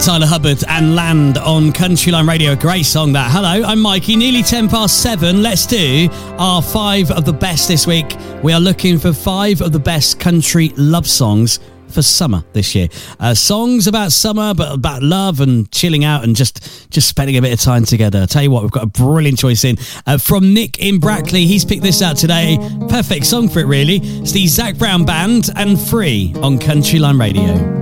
Tyler Hubbard and Land on Countryline Radio. A great song that. Hello, I'm Mikey. Nearly 7:10. Let's do our 5 of the best this week. We are looking for 5 of the best country love songs for summer this year. Songs about summer, but about love and chilling out and just spending a bit of time together. I'll tell you what, we've got a brilliant choice in from Nick in Brackley. He's picked this out today. Perfect song for it, really. It's the Zac Brown Band and Free on Countryline Radio.